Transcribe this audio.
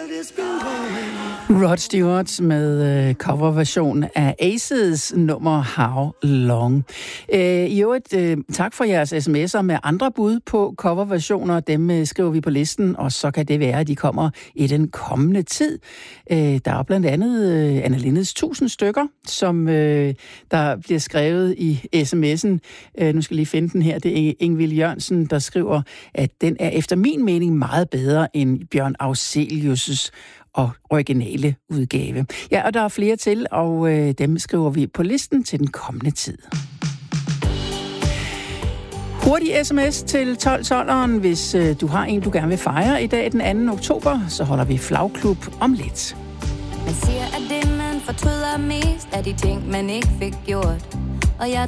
Rod Stewart med coverversion af Aces nummer How Long. I øvrigt, tak for jeres sms'er med andre bud på coverversioner. Dem skriver vi på listen, og så kan det være, at de kommer i den kommende tid. Der er blandt andet Anna Lindes 1000 stykker, som der bliver skrevet i sms'en. Nu skal jeg lige finde den her. Det er Ingvild Jørgensen, der skriver, at den er efter min mening meget bedre end Bjørn Afzelius' og originale udgave. Ja, og der er flere til, og dem skriver vi på listen til den kommende tid. Hurtig sms til 12-12'eren, hvis du har en, du gerne vil fejre i dag den 2. oktober, så holder vi flagklub om lidt. Man siger, at det man fortryder mest er de ting, man ikke fik gjort. Og jeg